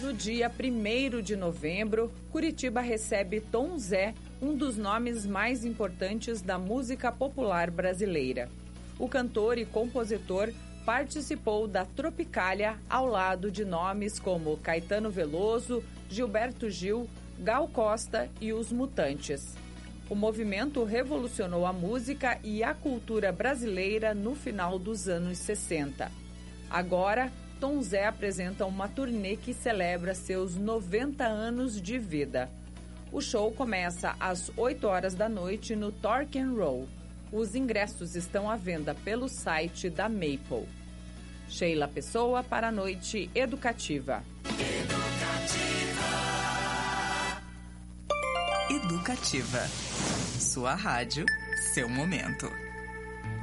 No dia 1º de novembro, Curitiba recebe Tom Zé, um dos nomes mais importantes da música popular brasileira. O cantor e compositor participou da Tropicália ao lado de nomes como Caetano Veloso, Gilberto Gil, Gal Costa e Os Mutantes. O movimento revolucionou a música e a cultura brasileira no final dos anos 60. Agora, Tom Zé apresenta uma turnê que celebra seus 90 anos de vida. O show começa às 8 horas da noite no Torque and Roll. Os ingressos estão à venda pelo site da Maple. Sheila Pessoa para a Noite Educativa. Educativa. Sua rádio, seu momento.